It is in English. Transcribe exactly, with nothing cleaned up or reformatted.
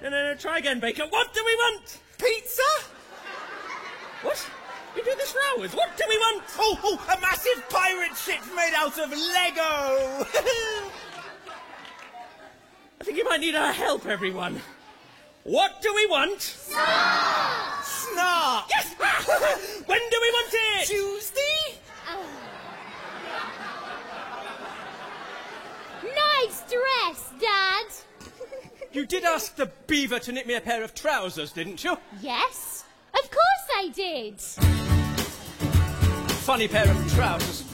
No, no, no, try again, Baker. What do we want? Pizza? What? We do this for hours. What do we want? Oh, oh, a massive pirate ship made out of Lego! I think you might need our help, everyone. What do we want? Snark! Snark! Yes! When do we want it? Tuesday? Nice dress, Dad. You did ask the beaver to knit me a pair of trousers, didn't you? Yes, of course I did. Funny pair of trousers.